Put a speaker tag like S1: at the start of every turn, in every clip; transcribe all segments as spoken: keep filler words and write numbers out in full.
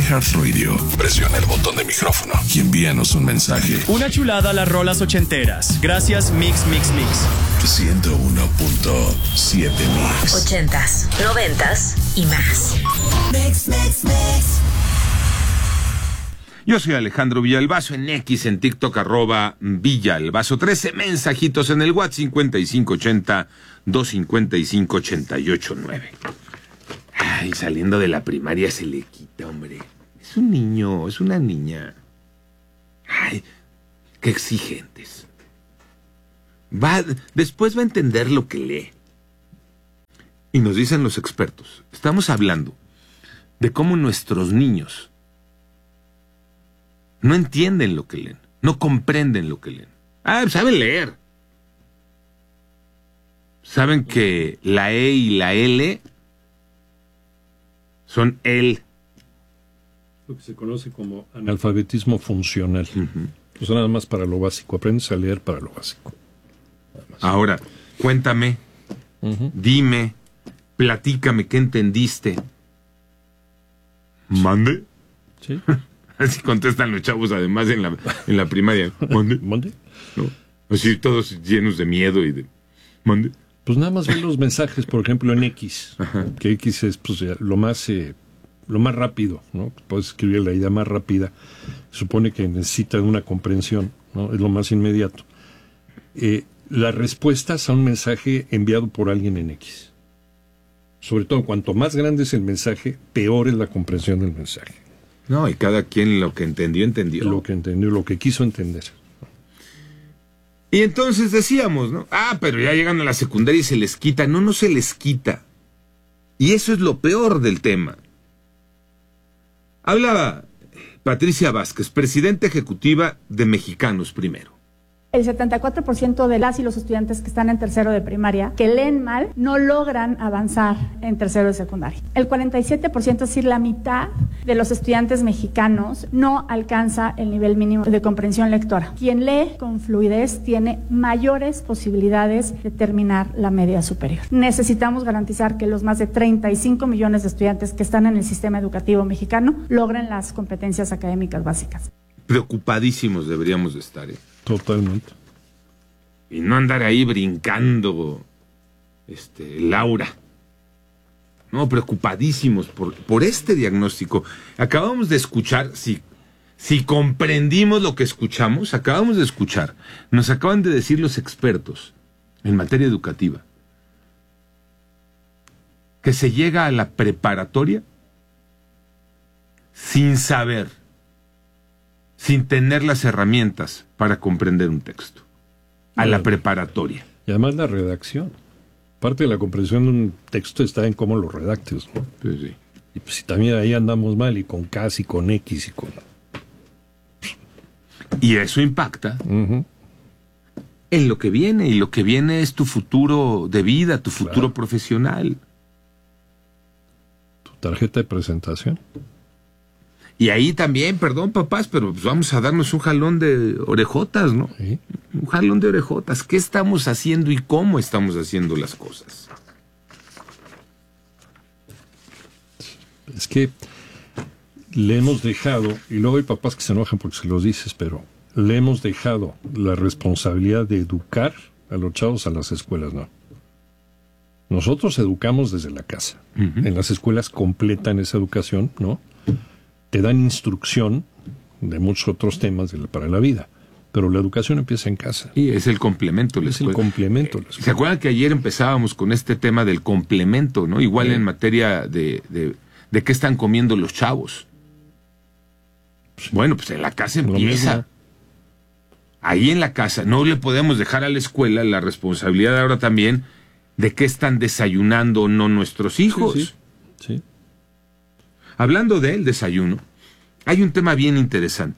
S1: iHeartRadio, presiona el botón de micrófono y envíanos un mensaje.
S2: Una chulada a las rolas ochenteras. Gracias Mix Mix Mix.
S1: ciento uno punto siete Mix.
S3: Ochentas, noventas y más. Mix Mix Mix.
S4: Yo soy Alejandro Villalbazo en X, en TikTok, arroba Villalbazo. trece mensajitos en el WhatsApp, cincuenta y cinco ochenta, doscientos cincuenta y cinco, ochenta y ocho nueve. Ay, saliendo de la primaria se le quita, hombre. Es un niño, es una niña. Ay, qué exigentes. Va, después va a entender lo que lee. Y nos dicen los expertos, estamos hablando de cómo nuestros niños no entienden lo que leen, no comprenden lo que leen. Ah, saben leer. Saben que la E y la L son el.
S5: Lo que se conoce como analfabetismo funcional. Uh-huh. O sea, nada más para lo básico. Aprendes a leer para lo básico.
S4: Ahora, cuéntame, uh-huh. dime, platícame, ¿qué entendiste? ¿Mande?
S5: Sí.
S4: Así contestan los chavos, además, en la, en la primaria. ¿Mande?
S5: ¿Mande?
S4: No. Así todos llenos de miedo y de... ¿Mande?
S5: Pues nada más ven los mensajes, por ejemplo, en X. Ajá. Que X es pues, lo más eh, lo más rápido, ¿no? Puedes escribir la idea más rápida. Supone que necesita una comprensión, ¿no? Es lo más inmediato. Eh, las respuestas a un mensaje enviado por alguien en X. Sobre todo, cuanto más grande es el mensaje, peor es la comprensión del mensaje.
S4: No, y cada quien lo que entendió, entendió.
S5: Lo que entendió, lo que quiso entender.
S4: Y entonces decíamos, ¿no? Ah, pero ya llegan a la secundaria y se les quita. No, no se les quita. Y eso es lo peor del tema. Hablaba Patricia Vázquez, presidenta ejecutiva de Mexicanos Primero.
S6: El setenta y cuatro por ciento de las y los estudiantes que están en tercero de primaria, que leen mal, no logran avanzar en tercero de secundaria. El cuarenta y siete por ciento, es decir, la mitad de los estudiantes mexicanos no alcanza el nivel mínimo de comprensión lectora. Quien lee con fluidez tiene mayores posibilidades de terminar la media superior. Necesitamos garantizar que los más de treinta y cinco millones de estudiantes que están en el sistema educativo mexicano logren las competencias académicas básicas.
S4: Preocupadísimos deberíamos de estar, ¿eh?
S5: Totalmente.
S4: Y no andar ahí brincando, este, Laura. No, preocupadísimos por, por este diagnóstico. Acabamos de escuchar, si, si comprendimos lo que escuchamos, acabamos de escuchar, nos acaban de decir los expertos en materia educativa, que se llega a la preparatoria sin saber, sin tener las herramientas para comprender un texto. A bueno, la preparatoria.
S5: Y además la redacción. Parte de la comprensión de un texto está en cómo lo redactes, ¿no?
S4: Sí, sí.
S5: Y pues si también ahí andamos mal, y con K, y con X, y con...
S4: Y eso impacta
S5: uh-huh.
S4: en lo que viene, y lo que viene es tu futuro de vida, tu futuro
S5: claro.
S4: profesional.
S5: Tu tarjeta de presentación.
S4: Y ahí también, perdón papás, pero pues vamos a darnos un jalón de orejotas, ¿no?
S5: ¿Sí?
S4: Un jalón de orejotas. ¿Qué estamos haciendo y cómo estamos haciendo las cosas?
S5: Es que le hemos dejado, y luego hay papás que se enojan porque se los dices, pero le hemos dejado la responsabilidad de educar a los chavos a las escuelas, ¿no? Nosotros educamos desde la casa. Uh-huh. En las escuelas completan esa educación, ¿no? Te dan instrucción de muchos otros temas de la, para la vida, pero la educación empieza en casa.
S4: Y es el complemento.
S5: Es el complemento.
S4: Eh, ¿Se acuerdan que ayer empezábamos con este tema del complemento, ¿no? Igual sí. en materia de, de, de qué están comiendo los chavos. Sí. Bueno, pues en la casa empieza. Ahí en la casa. No le podemos dejar a la escuela la responsabilidad ahora también de qué están desayunando o no nuestros hijos.
S5: Sí, sí. sí.
S4: Hablando del desayuno, hay un tema bien interesante.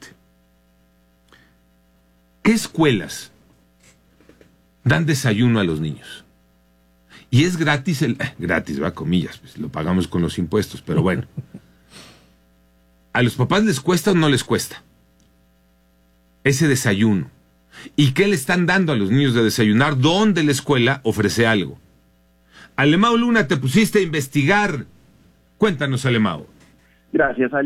S4: ¿Qué escuelas dan desayuno a los niños? Y es gratis, el eh, gratis, va, comillas, pues lo pagamos con los impuestos, pero bueno. ¿A los papás les cuesta o no les cuesta ese desayuno? ¿Y qué le están dando a los niños de desayunar? ¿Dónde la escuela ofrece algo? Alemao Luna, te pusiste a investigar. Cuéntanos, Alemao.
S7: Gracias, Alex.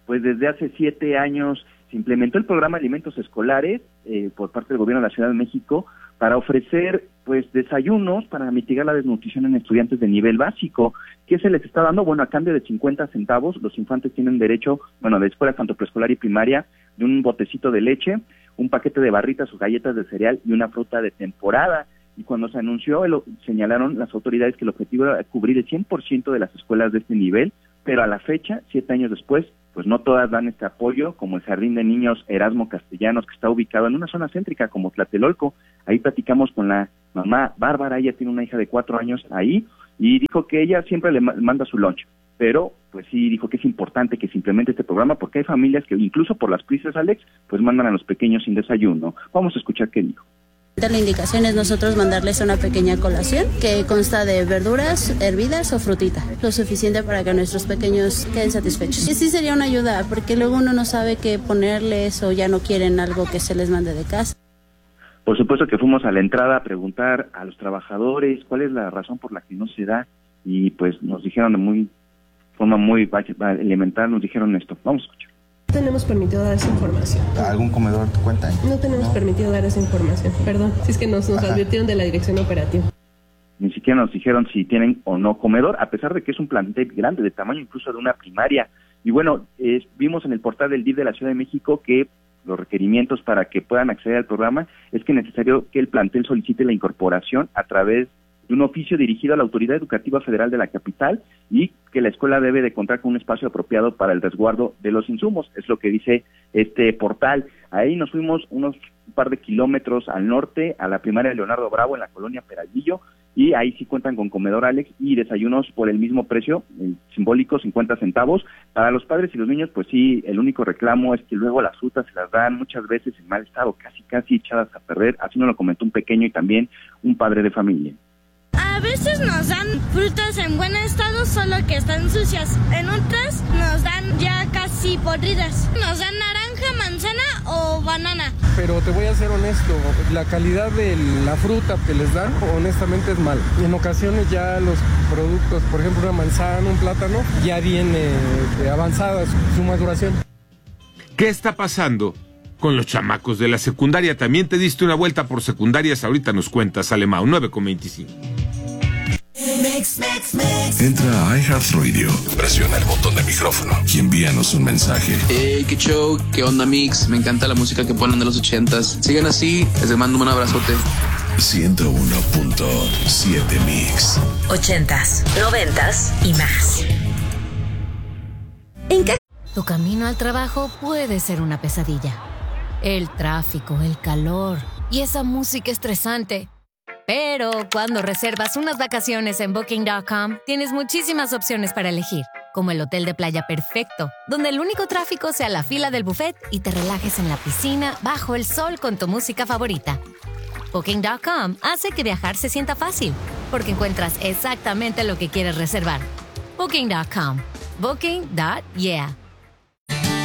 S7: pues desde hace siete años se implementó el programa Alimentos Escolares eh, por parte del Gobierno de la Ciudad de México para ofrecer pues desayunos para mitigar la desnutrición en estudiantes de nivel básico. ¿Qué se les está dando? Bueno, a cambio de cincuenta centavos, los infantes tienen derecho, bueno, de escuela tanto preescolar y primaria, de un botecito de leche, un paquete de barritas o galletas de cereal y una fruta de temporada. Y cuando se anunció, lo, señalaron las autoridades que el objetivo era cubrir el cien por ciento de las escuelas de este nivel, pero a la fecha, siete años después, pues no todas dan este apoyo, como el Jardín de Niños Erasmo Castellanos, que está ubicado en una zona céntrica como Tlatelolco. Ahí platicamos con la mamá Bárbara, ella tiene una hija de cuatro años ahí, y dijo que ella siempre le manda su lunch, pero pues sí dijo que es importante que se implemente este programa, porque hay familias que incluso por las prisas, Alex, pues mandan a los pequeños sin desayuno. Vamos a escuchar qué dijo.
S8: La indicación es nosotros mandarles una pequeña colación que consta de verduras hervidas o frutita, lo suficiente para que nuestros pequeños queden satisfechos. Y sí sería una ayuda, porque luego uno no sabe qué ponerles o ya no quieren algo que se les mande de casa.
S7: Por supuesto que fuimos a la entrada a preguntar a los trabajadores cuál es la razón por la que no se da, y pues nos dijeron de muy forma muy elemental, nos dijeron esto. Vamos a escuchar.
S9: No tenemos permitido dar esa información.
S10: ¿Algún comedor te cuenta?
S9: No tenemos no. permitido dar esa información, perdón. Si es que nos, nos advirtieron de la dirección operativa.
S7: Ni siquiera nos dijeron si tienen o no comedor, a pesar de que es un plantel grande, de tamaño incluso de una primaria. Y bueno, eh, vimos en el portal del D I F de la Ciudad de México que los requerimientos para que puedan acceder al programa es que es necesario que el plantel solicite la incorporación a través de un oficio dirigido a la Autoridad Educativa Federal de la capital, y que la escuela debe de contar con un espacio apropiado para el resguardo de los insumos, es lo que dice este portal. Ahí nos fuimos unos un par de kilómetros al norte, a la primaria de Leonardo Bravo, en la colonia Peralvillo, y ahí sí cuentan con comedor, Alex, y desayunos por el mismo precio, el simbólico, cincuenta centavos. Para los padres y los niños, pues sí, el único reclamo es que luego las frutas se las dan muchas veces en mal estado, casi casi echadas a perder, así nos lo comentó un pequeño y también un padre de familia.
S11: A veces nos dan frutas en buen estado, solo que están sucias. En otras nos dan ya casi podridas. Nos dan naranja, manzana o banana.
S12: Pero te voy a ser honesto, la calidad de la fruta que les dan, honestamente es mala. En ocasiones ya los productos, por ejemplo una manzana, un plátano, ya viene avanzada su maduración.
S4: ¿Qué está pasando con los chamacos de la secundaria? También te diste una vuelta por secundarias, ahorita nos cuentas, Alemão, nueve con veinticinco.
S1: Mix, mix, mix. Entra a iHeartRadio, presiona el botón de micrófono y envíanos un mensaje.
S13: Hey, qué show, qué onda, Mix, me encanta la música que ponen de los ochentas. Sigan así, les mando un abrazote.
S1: ciento uno punto siete Mix.
S3: Ochentas, noventas y más.
S14: ¿En qué? Tu camino al trabajo puede ser una pesadilla. El tráfico, el calor y esa música estresante. Pero cuando reservas unas vacaciones en Booking punto com, tienes muchísimas opciones para elegir, como el hotel de playa perfecto, donde el único tráfico sea la fila del buffet y te relajes en la piscina bajo el sol con tu música favorita. Booking punto com hace que viajar se sienta fácil, porque encuentras exactamente lo que quieres reservar. Booking punto com. Booking punto yeah.